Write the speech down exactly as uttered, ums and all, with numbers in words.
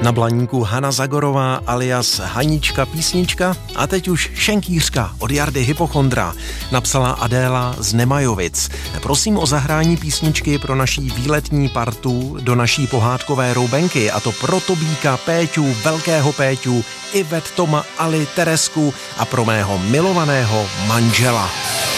Na Blaníku Hana Zagorová alias Hanička písnička a teď už Šenkýřka od Jardy Hypochondra napsala Adéla z Nemajovic. Prosím o zahrání písničky pro naší výletní partu do naší pohádkové roubenky, a to pro Tobíka, Péťu, velkého Péťu, Ivet, Toma, Ali, Teresku a pro mého milovaného manžela.